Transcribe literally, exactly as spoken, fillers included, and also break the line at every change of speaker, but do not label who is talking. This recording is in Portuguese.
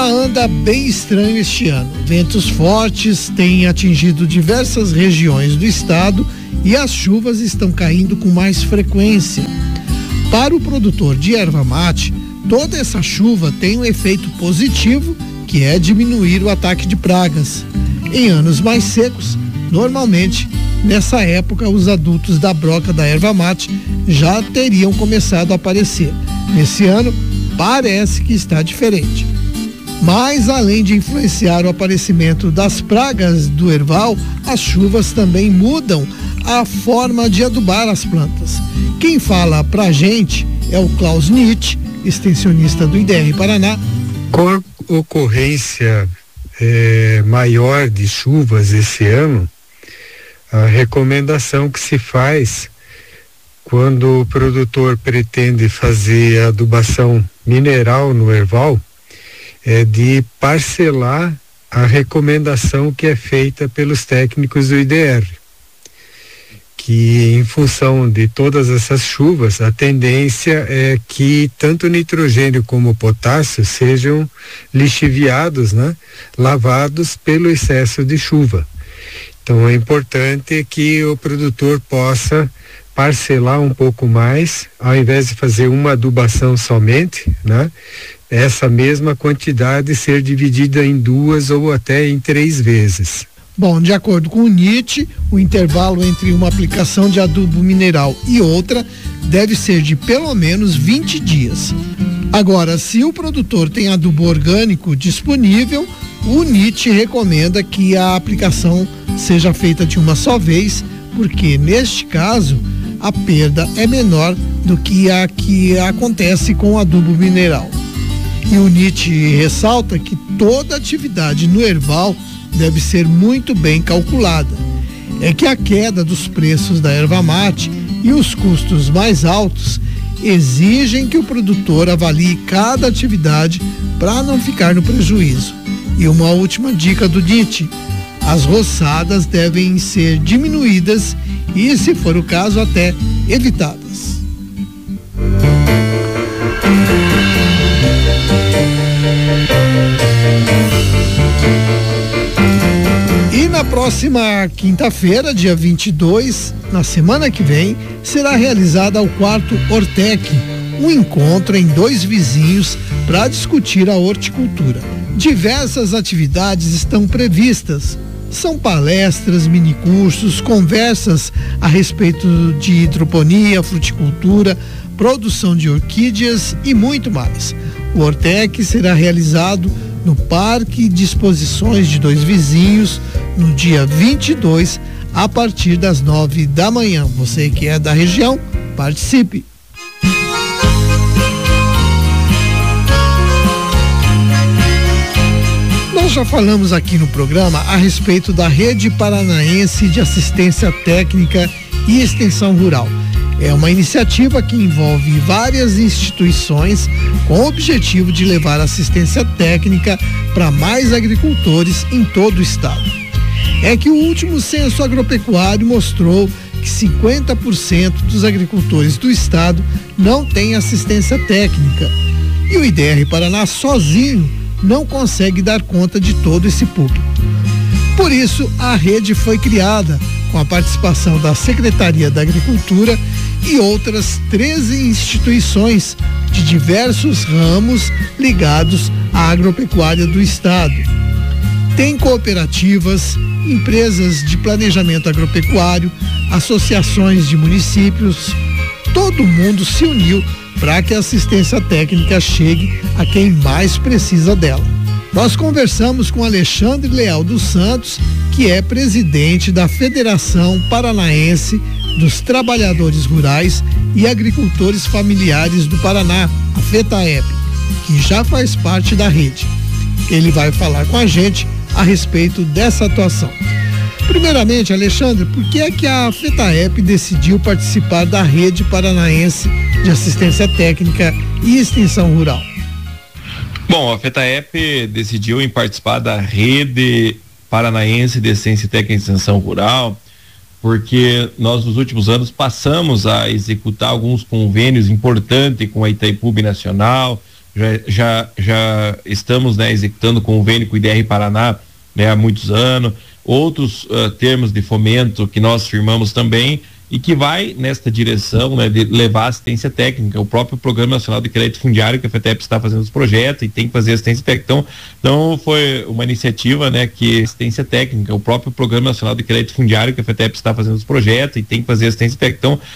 anda bem estranho este ano. Ventos fortes têm atingido diversas regiões do estado e as chuvas estão caindo com mais frequência. Para o produtor de erva mate, toda essa chuva tem um efeito positivo, que é diminuir o ataque de pragas. Em anos mais secos, normalmente, nessa época, os adultos da broca da erva mate já teriam começado a aparecer. Nesse ano, parece que está diferente. Mas, além de influenciar o aparecimento das pragas do erval, as chuvas também mudam a forma de adubar as plantas. Quem fala pra gente é o Klaus Nietzsche, extensionista do I D R Paraná.
Com a ocorrência é, maior de chuvas esse ano, a recomendação que se faz quando o produtor pretende fazer adubação mineral no erval é de parcelar a recomendação que é feita pelos técnicos do I D R, que em função de todas essas chuvas, a tendência é que tanto o nitrogênio como o potássio sejam lixiviados, né? Lavados pelo excesso de chuva. Então é importante que o produtor possa parcelar um pouco mais, ao invés de fazer uma adubação somente, né? Essa mesma quantidade ser dividida em duas ou até em três vezes.
Bom, de acordo com o Nietzsche, o intervalo entre uma aplicação de adubo mineral e outra deve ser de pelo menos vinte dias. Agora, se o produtor tem adubo orgânico disponível, o Nietzsche recomenda que a aplicação seja feita de uma só vez, porque neste caso a perda é menor do que a que acontece com o adubo mineral. E o Nietzsche ressalta que toda atividade no erval deve ser muito bem calculada. É que a queda dos preços da erva mate e os custos mais altos exigem que o produtor avalie cada atividade para não ficar no prejuízo. E uma última dica do Nietzsche: as roçadas devem ser diminuídas e, se for o caso, até evitadas. E na próxima quinta-feira, dia vinte e dois, na semana que vem, será realizada o quarto Hortec, um encontro em dois vizinhos para discutir a horticultura. Diversas atividades estão previstas. São palestras, minicursos, conversas a respeito de hidroponia, fruticultura, produção de orquídeas e muito mais. O Hortec será realizado no Parque de Exposições de Dois Vizinhos, no dia vinte e dois, a partir das nove da manhã. Você que é da região, participe! Nós já falamos aqui no programa a respeito da Rede Paranaense de Assistência Técnica e Extensão Rural. É uma iniciativa que envolve várias instituições com o objetivo de levar assistência técnica para mais agricultores em todo o estado. É que o último censo agropecuário mostrou que cinquenta por cento dos agricultores do estado não têm assistência técnica. E o I D R Paraná sozinho não consegue dar conta de todo esse público. Por isso, a rede foi criada com a participação da Secretaria da Agricultura e outras treze instituições de diversos ramos ligados à agropecuária do estado. Tem cooperativas, empresas de planejamento agropecuário, associações de municípios. Todo mundo se uniu para que a assistência técnica chegue a quem mais precisa dela. Nós conversamos com Alexandre Leal dos Santos, que é presidente da Federação Paranaense dos Trabalhadores Rurais e Agricultores Familiares do Paraná, a FETAEP, que já faz parte da rede. Ele vai falar com a gente a respeito dessa atuação. Primeiramente, Alexandre, por que é que a FETAEP decidiu participar da Rede Paranaense de Assistência Técnica e Extensão Rural?
Bom, a FETAEP decidiu em participar da Rede Paranaense de Assistência Técnica e Extensão Rural porque nós nos últimos anos passamos a executar alguns convênios importantes com a Itaipu Nacional, já, já, já estamos, né, executando convênio com o I D R Paraná, né, há muitos anos, outros uh, termos de fomento que nós firmamos também e que vai nesta direção, né, de levar assistência técnica. O próprio Programa Nacional de Crédito Fundiário, que a FETEP está fazendo os projetos e tem que fazer assistência técnica. Então, então foi uma iniciativa, né, que assistência técnica, o próprio Programa Nacional de Crédito Fundiário, que a FETEP está fazendo os projetos e tem que fazer assistência técnica. Então,